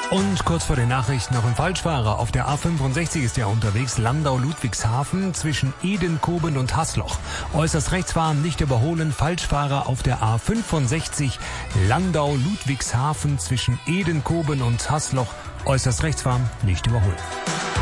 Und kurz vor den Nachrichten noch ein Falschfahrer. Auf der A65 ist er unterwegs. Landau-Ludwigshafen zwischen Edenkoben und Hasloch. Äußerst rechts fahren, nicht überholen. Falschfahrer auf der A65 Landau-Ludwigshafen zwischen Edenkoben und Hasloch. Äußerst rechts fahren, nicht überholen.